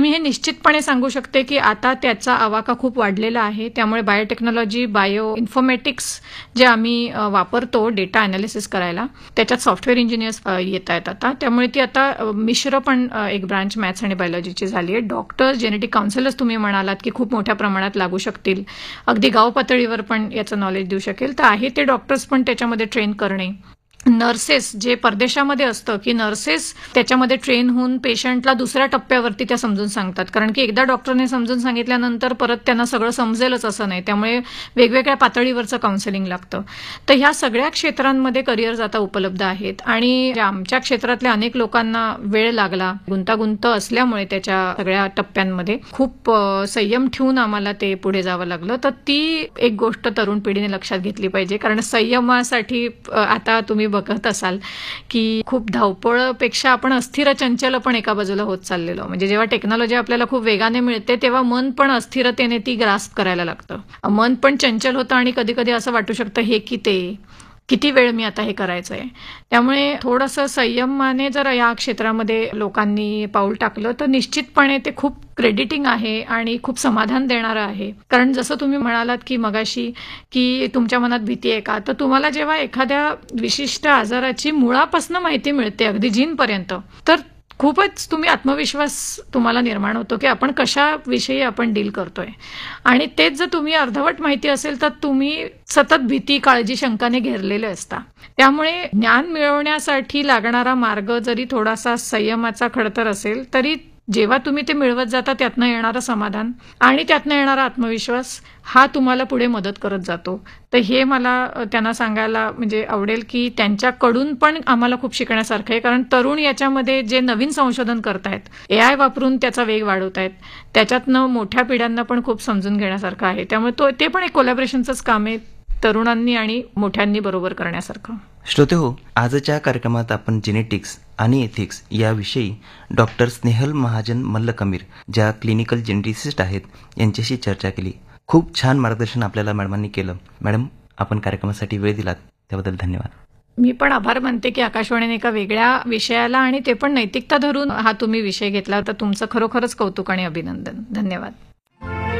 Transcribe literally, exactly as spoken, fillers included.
मी हे निश्चितपणे सांगू शकते की आता त्याचा आवाका खूप वाढलेला आहे. त्यामुळे बायोटेक्नॉलॉजी, बायो इन्फॉर्मेटिक्स जे आम्ही वापरतो डेटा अनालिसिस करायला, त्याच्यात सॉफ्टवेअर इंजिनियर्स येत आहेत आता. त्यामुळे ती आता मिश्र पण एक ब्रांच मॅथ्स आणि बायोलॉजीची झाली आहे. डॉक्टर्स, जेनेटिक काउन्सिलर्स तुम्ही म्हणालात की खूप मोठ्या प्रमाणात लागू शकतील, अगदी गाव पातळीवर पण याचं नॉलेज देऊ शकेल, तर आहे ते डॉक्टर्स पण त्याच्यामध्ये ट्रेन करणे. नर्सेस, जे परदेशामध्ये असतं की नर्सेस त्याच्यामध्ये ट्रेन होऊन पेशंटला दुसऱ्या टप्प्यावरती त्या समजून सांगतात, कारण की एकदा डॉक्टरने समजून सांगितल्यानंतर परत त्यांना सगळं समजेलच असं नाही. त्यामुळे वेगवेगळ्या पातळीवरचं काउन्सिलिंग लागतं. तर ह्या सगळ्या क्षेत्रांमध्ये करिअर्स आता उपलब्ध आहेत आणि आमच्या क्षेत्रातल्या अनेक लोकांना वेळ लागला, गुंतागुंत असल्यामुळे त्याच्या सगळ्या टप्प्यांमध्ये खूप संयम ठेवून आम्हाला ते पुढे जावं लागलं. तर ती एक गोष्ट तरुण पिढीने लक्षात घेतली पाहिजे, कारण संयमासाठी आता तुम्ही बघत असाल की खूप धावपळपेक्षा आपण अस्थिर चंचल पण एका बाजूला होत चाललेलो. म्हणजे जेव्हा टेक्नॉलॉजी आपल्याला खूप वेगाने मिळते तेव्हा मन पण अस्थिरतेने ती ग्रास्प करायला लागतं. मन पण चंचल होतं आणि कधी कधी असं वाटू शकतं हे की ते किती वेळ मी आता हे करायचंय. त्यामुळे थोडंसं संयमाने जर या क्षेत्रामध्ये लोकांनी पाऊल टाकलं तर निश्चितपणे ते खूप क्रेडिटिंग आहे आणि खूप समाधान देणारं आहे. कारण जसं तुम्ही म्हणालात की मगाशी की तुमच्या मनात भीती आहे का, तर तुम्हाला जेव्हा एखाद्या विशिष्ट आजाराची मुळापासून माहिती मिळते अगदी जीनपर्यंत, तर खूपच तुम्ही आत्मविश्वास तुम्हाला निर्माण होतो की आपण कशाविषयी आपण डील करतोय. आणि तेच जर तुम्ही अर्धवट माहिती असेल तर तुम्ही सतत भीती, काळजी, शंकाने घेरलेले असता. त्यामुळे ज्ञान मिळवण्यासाठी लागणारा मार्ग जरी थोडासा संयमाचा खडतर असेल, तरी जेव्हा तुम्ही ते मिळवत जाता त्यातनं येणारं समाधान आणि त्यातनं येणारा आत्मविश्वास हा तुम्हाला पुढे मदत करत जातो. तर हे मला त्यांना सांगायला म्हणजे आवडेल की त्यांच्याकडून पण आम्हाला खूप शिकण्यासारखं आहे, कारण तरुण याच्यामध्ये जे नवीन संशोधन करतायत, ए आय वापरून त्याचा वेग वाढवतायत, त्याच्यातनं मोठ्या पिढ्यांना पण खूप समजून घेण्यासारखं आहे. त्यामुळे तो ते पण एक कोलॅबोरेशनचंच काम आहे, तरुणांनी आणि मोठ्यांनी बरोबर करण्यासारखं. श्रोते हो, आजच्या कार्यक्रमात आपण जेनेटिक्स आणि एथिक्स याविषयी डॉक्टर स्नेहल महाजन मल्लकमीर, ज्या क्लिनिकल जेनेटिसिस्ट आहेत, यांच्याशी चर्चा केली. खूप छान मार्गदर्शन आपल्याला मॅडमांनी केलं. मॅडम, आपण कार्यक्रमासाठी वेळ दिलात त्याबद्दल धन्यवाद. मी पण आभार मानते की आकाशवाणीने एका वेगळ्या विषयाला आणि ते पण नैतिकता धरून हा तुम्ही विषय घेतला, तर तुमचं खरोखरच कौतुक आणि अभिनंदन. धन्यवाद.